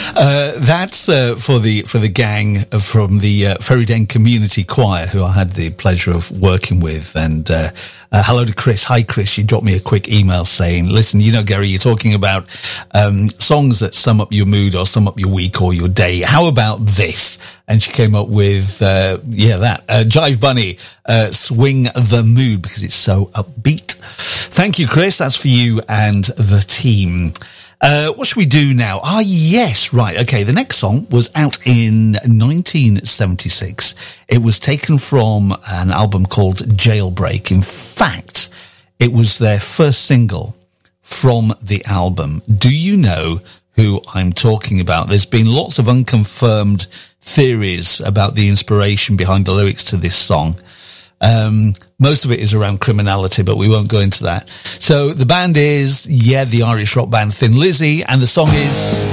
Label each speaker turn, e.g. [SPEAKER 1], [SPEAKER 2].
[SPEAKER 1] That's for the gang from the Ferryden Community Choir, who I had the pleasure of working with. And hello to Chris. Hi, Chris. You dropped me a quick email saying, listen, Gary, you're talking about songs that sum up your mood or sum up your week or your day. How about this? And she came up with, that. Jive Bunny, Swing the Mood, because it's so upbeat. Thank you, Chris. That's for you and the team. What should we do now? Yes, right. Okay, the next song was out in 1976. It was taken from an album called Jailbreak. In fact, it was their first single from the album. Do you know who I'm talking about? There's been lots of unconfirmed theories about the inspiration behind the lyrics to this song. Most of it is around criminality, but we won't go into that. So the band is, the Irish rock band Thin Lizzy, and the song is...